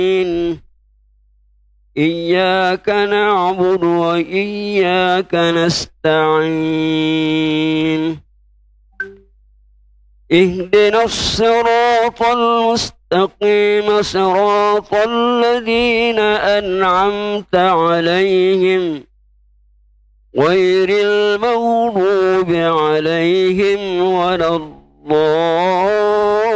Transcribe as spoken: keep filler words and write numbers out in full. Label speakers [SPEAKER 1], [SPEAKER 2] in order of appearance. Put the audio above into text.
[SPEAKER 1] إياك نعبد وإياك نستعين اهدنا الصراط المستقيم صراط الذين أنعمت عليهم غير المغضوب عليهم ولا الضالين